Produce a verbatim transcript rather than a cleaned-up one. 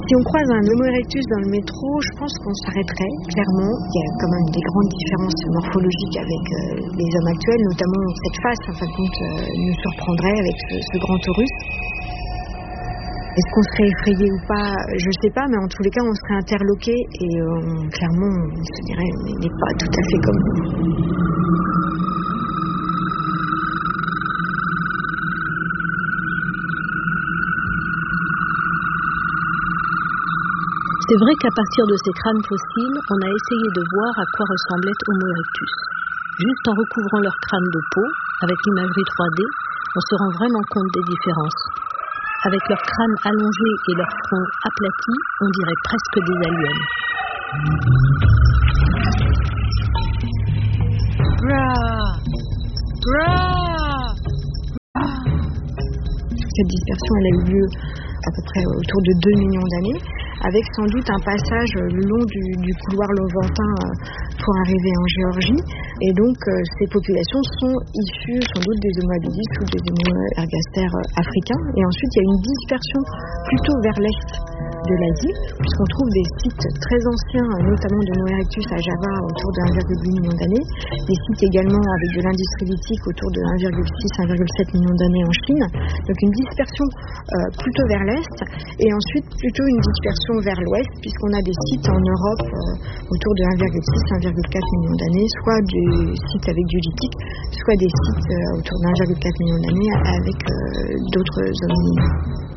Si on croise un Homo erectus dans le métro, je pense qu'on s'arrêterait, clairement. Il y a quand même des grandes différences morphologiques avec euh, les hommes actuels, notamment cette face, en fin de compte, euh, nous surprendrait avec ce, ce grand torus. Est-ce qu'on serait effrayé ou pas? Je sais pas, mais en tous les cas, on serait interloqué et euh, clairement, on se dirait, mais il n'est pas tout à fait comme nous. C'est vrai qu'à partir de ces crânes fossiles, on a essayé de voir à quoi ressemblait Homo erectus. Juste en recouvrant leur crâne de peau, avec l'imagerie trois D, on se rend vraiment compte des différences. Avec leur crâne allongé et leur front aplati, on dirait presque des aliens. Cette dispersion, elle a eu lieu à peu près autour de deux millions d'années, avec sans doute un passage le long du, du couloir Levantin pour arriver en Géorgie. Et donc, euh, ces populations sont issues sans doute des Homo habilis ou des Homo ergaster africains. Et ensuite, il y a une dispersion plutôt vers l'est de l'Asie, puisqu'on trouve des sites très anciens, notamment de Homo erectus à Java, autour de un virgule huit million d'années, des sites également avec de l'industrie-lithique autour de un virgule six à un virgule sept million d'années en Chine. Donc une dispersion euh, plutôt vers l'est, et ensuite plutôt une dispersion vers l'ouest, puisqu'on a des sites en Europe euh, autour de un virgule six à un virgule quatre million d'années, soit des sites avec du lithique, soit des sites euh, autour de un virgule quatre million d'années avec euh, d'autres hominines.